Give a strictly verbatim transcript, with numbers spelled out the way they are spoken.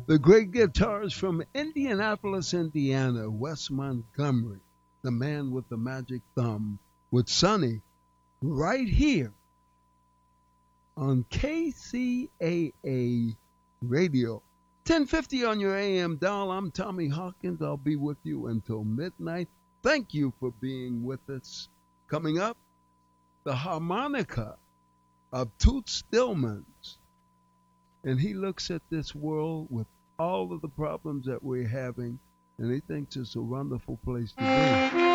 The great guitarist from Indianapolis, Indiana, Wes Montgomery, the man with the magic thumb, with Sonny, right here on K C A A Radio. ten fifty on your A M dial. I'm Tommy Hawkins. I'll be with you until midnight. Thank you for being with us. Coming up, the harmonica of Toots Stillmans. And he looks at this world with all of the problems that we're having, and he thinks it's a wonderful place to be.